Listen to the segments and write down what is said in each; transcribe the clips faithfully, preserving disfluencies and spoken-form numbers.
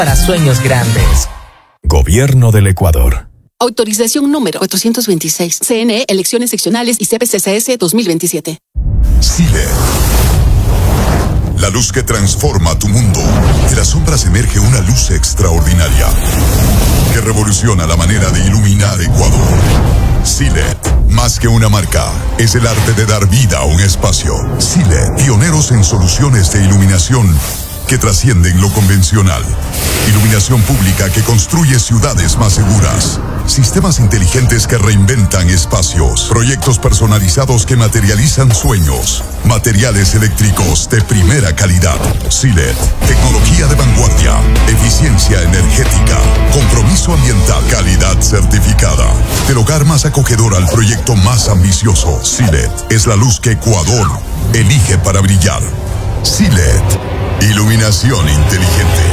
para sueños grandes. Gobierno del Ecuador. Autorización número cuatrocientos veintiséis. C N E, Elecciones Seccionales y C P C C S dos mil veintisiete. Silet. La luz que transforma tu mundo. De las sombras emerge una luz extraordinaria que revoluciona la manera de iluminar Ecuador. Silet, más que una marca, es el arte de dar vida a un espacio. Silet, pioneros en soluciones de iluminación que trascienden lo convencional. Iluminación pública que construye ciudades más seguras. Sistemas inteligentes que reinventan espacios. Proyectos personalizados que materializan sueños. Materiales eléctricos de primera calidad. Silet, tecnología de vanguardia. Eficiencia energética. Compromiso ambiental. Calidad certificada. Del hogar más acogedor al proyecto más ambicioso. Silet es la luz que Ecuador elige para brillar. Silet, iluminación inteligente.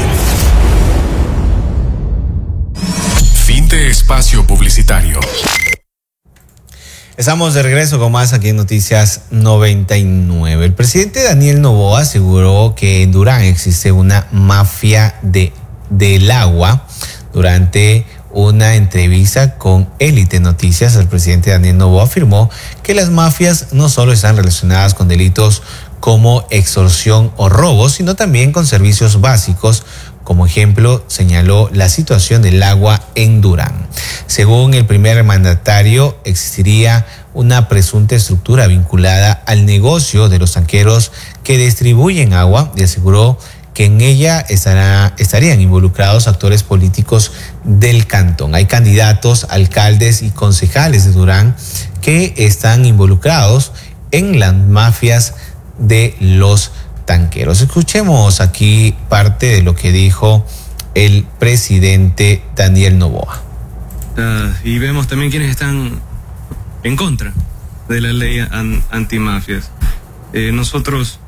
Fin de espacio publicitario. Estamos de regreso con más aquí en Noticias noventa y nueve. El presidente Daniel Noboa aseguró que en Durán existe una mafia de, del agua. Durante una entrevista con Élite Noticias, el presidente Daniel Noboa afirmó que las mafias no solo están relacionadas con delitos como extorsión o robo, sino también con servicios básicos. Como ejemplo, señaló la situación del agua en Durán. Según el primer mandatario, existiría una presunta estructura vinculada al negocio de los tanqueros que distribuyen agua y aseguró que en ella estará, estarían involucrados actores políticos del cantón. Hay candidatos, alcaldes y concejales de Durán que están involucrados en las mafias de los tanqueros. Escuchemos aquí parte de lo que dijo el presidente Daniel Noboa. Uh, y vemos también quienes están en contra de la ley an- antimafias. Eh, nosotros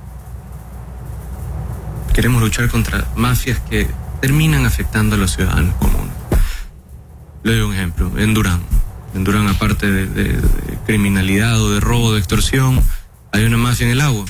queremos luchar contra mafias que terminan afectando a los ciudadanos comunes. Le doy un ejemplo. En Durán, en Durán aparte de, de, de criminalidad o de robo, de extorsión, hay una mafia en el agua.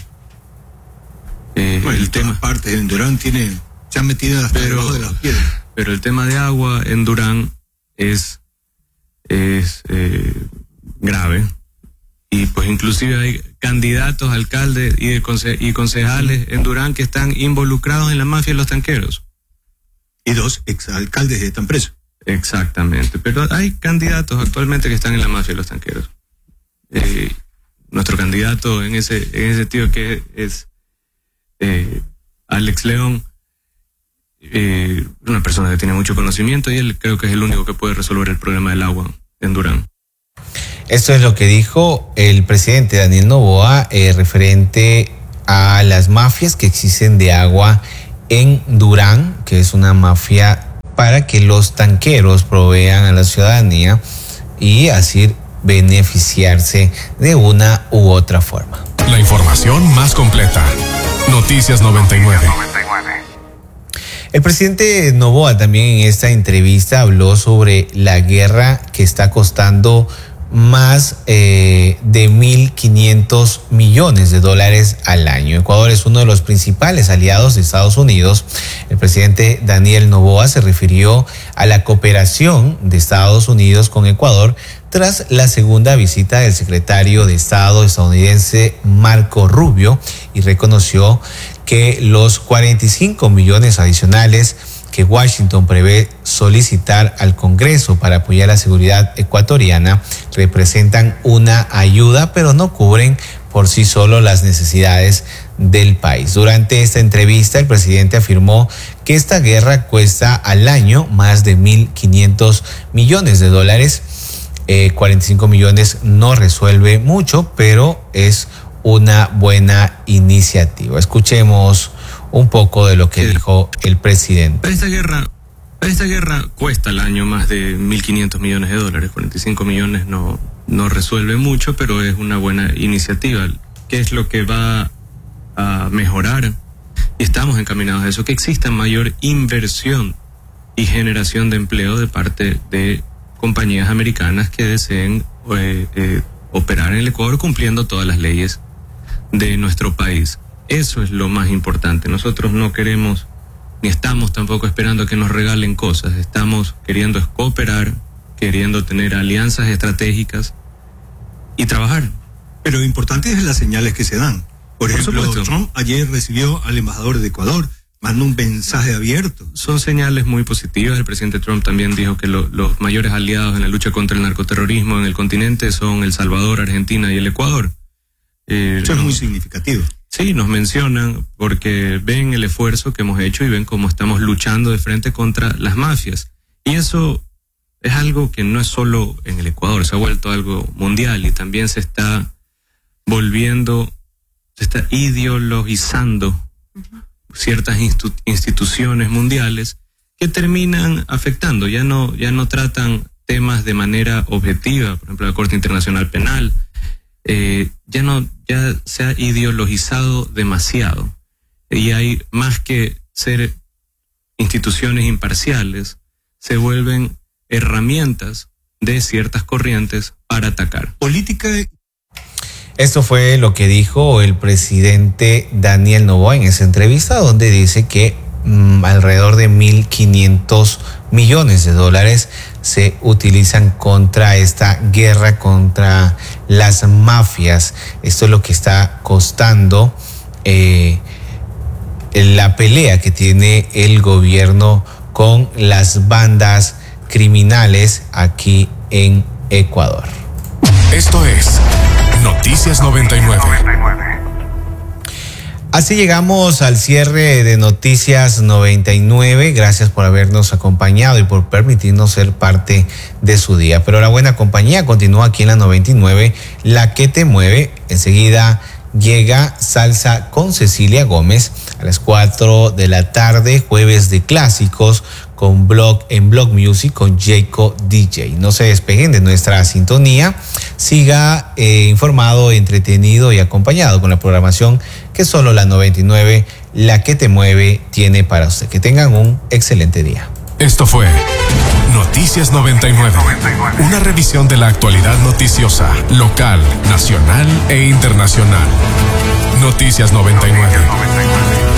Eh, bueno, el tema parte en Durán tiene, se han metido hasta pero, debajo de las piedras. Pero el tema de agua en Durán es, es eh, grave. Y pues inclusive hay candidatos, alcaldes y, de conce- y concejales en Durán que están involucrados en la mafia de los tanqueros. Y dos exalcaldes están presos. Exactamente, pero hay candidatos actualmente que están en la mafia de los tanqueros. Eh, nuestro candidato en ese, en ese sentido que es eh, Alex León, eh, una persona que tiene mucho conocimiento y él creo que es el único que puede resolver el problema del agua en Durán. Esto es lo que dijo el presidente Daniel Noboa eh, referente a las mafias que existen de agua en Durán, que es una mafia para que los tanqueros provean a la ciudadanía y así beneficiarse de una u otra forma. La información más completa. Noticias noventa y nueve. El presidente Noboa también en esta entrevista habló sobre la guerra que está costando más eh, de mil quinientos millones de dólares al año. Ecuador es uno de los principales aliados de Estados Unidos. El presidente Daniel Noboa se refirió a la cooperación de Estados Unidos con Ecuador tras la segunda visita del secretario de Estado estadounidense Marco Rubio y reconoció que los cuarenta y cinco millones adicionales que Washington prevé solicitar al Congreso para apoyar la seguridad ecuatoriana representan una ayuda, pero no cubren por sí solo las necesidades del país. Durante esta entrevista, el presidente afirmó que esta guerra cuesta al año más de mil quinientos millones de dólares. Eh, cuarenta y cinco millones no resuelve mucho, pero es una buena iniciativa. Escuchemos un poco de lo que sí dijo el presidente. Esta guerra, esta guerra cuesta al año más de mil quinientos millones de dólares. cuarenta y cinco millones no, no resuelve mucho, pero es una buena iniciativa. ¿Qué es lo que va a mejorar? Y estamos encaminados a eso, que exista mayor inversión y generación de empleo de parte de compañías americanas que deseen eh, eh, operar en el Ecuador cumpliendo todas las leyes de nuestro país. Eso es lo más importante. Nosotros no queremos ni estamos tampoco esperando a que nos regalen cosas. Estamos queriendo es cooperar, queriendo tener alianzas estratégicas y trabajar. Pero lo importante es las señales que se dan. Por, Por ejemplo, supuesto. Trump ayer recibió al embajador de Ecuador, mandó un mensaje abierto. Son señales muy positivas. El presidente Trump también dijo que lo, los mayores aliados en la lucha contra el narcoterrorismo en el continente son El Salvador, Argentina y el Ecuador. Eh, Eso es no, muy significativo. Sí, nos mencionan porque ven el esfuerzo que hemos hecho y ven cómo estamos luchando de frente contra las mafias. Y eso es algo que no es solo en el Ecuador, se ha vuelto algo mundial y también se está volviendo, se está ideologizando uh-huh. ciertas institu- instituciones mundiales que terminan afectando. Ya no, ya no tratan temas de manera objetiva, por ejemplo la Corte Internacional Penal. Eh, ya no, ya se ha ideologizado demasiado y hay más que ser instituciones imparciales, se vuelven herramientas de ciertas corrientes para atacar. Política. Esto fue lo que dijo el presidente Daniel Noboa en esa entrevista, donde dice que mmm, alrededor de mil quinientos millones de dólares se utilizan contra esta guerra contra las mafias. Esto es lo que está costando eh, la pelea que tiene el gobierno con las bandas criminales aquí en Ecuador. Esto es Noticias noventa y nueve. Así llegamos al cierre de Noticias noventa y nueve. Gracias por habernos acompañado y por permitirnos ser parte de su día. Pero la buena compañía continúa aquí en la noventa y nueve, la que te mueve. Enseguida llega Salsa con Cecilia Gómez a las cuatro de la tarde, jueves de clásicos con Blog en Blog Music con Jaco D J. No se despeguen de nuestra sintonía. Siga eh, informado, entretenido y acompañado con la programación que solo la noventa y nueve, la que te mueve, tiene para usted. Que tengan un excelente día. Esto fue Noticias noventa y nueve, una revisión de la actualidad noticiosa, local, nacional e internacional. Noticias noventa y nueve.